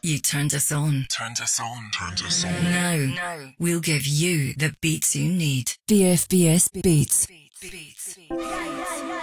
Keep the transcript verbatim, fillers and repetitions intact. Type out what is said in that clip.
You turned us on. Turned us on. Turned us on. Now, no. We'll give you the beats you need. V F B S Beats. Beats. Beats. Beats.